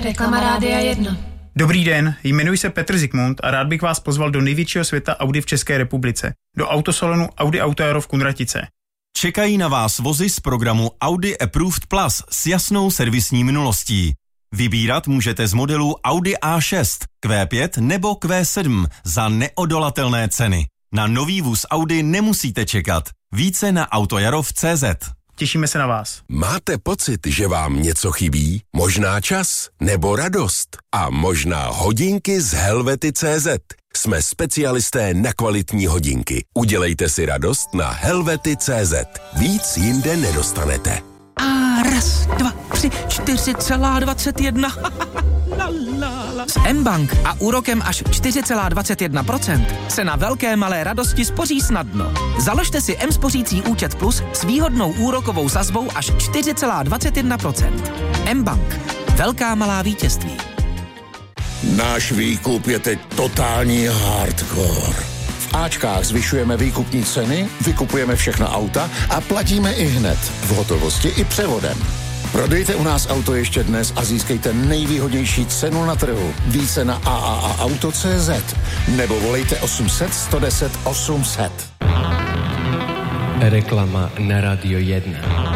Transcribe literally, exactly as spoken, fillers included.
Reklama Rádia jedna. Dobrý den, jmenuji se Petr Zikmund a rád bych vás pozval do největšího světa Audi v České republice, do autosalonu Audi Auto Aero v Kunratice. Čekají na vás vozy z programu Audi Approved Plus s jasnou servisní minulostí. Vybírat můžete z modelů Audi A šest, Q pět nebo Q sedm za neodolatelné ceny. Na nový vůz Audi nemusíte čekat. Více na autojarov tečka cé zet. Těšíme se na vás. Máte pocit, že vám něco chybí? Možná čas nebo radost? A možná hodinky z Helvety tečka cé zet. Jsme specialisté na kvalitní hodinky. Udělejte si radost na Helvety tečka cé zet. Víc jinde nedostanete. A raz, dva, tři, čtyři celá dvacet jedna. S M-Bank a úrokem až čtyři celá dvacet jedna procent se na velké malé radosti spoří snadno. Založte si M-spořící účet plus s výhodnou úrokovou sazbou až čtyři celá dvacet jedna procent. M-Bank. Velká malá vítězství. Náš výkup je teď totální hardcore. V Ačkách zvyšujeme výkupní ceny, vykupujeme všechna auta a platíme i hned, v hotovosti i převodem. Prodejte u nás auto ještě dnes a získejte nejvýhodnější cenu na trhu. Více na a a a auto tečka cé zet nebo volejte osm set, sto deset, osm set. Reklama na Radio jedna.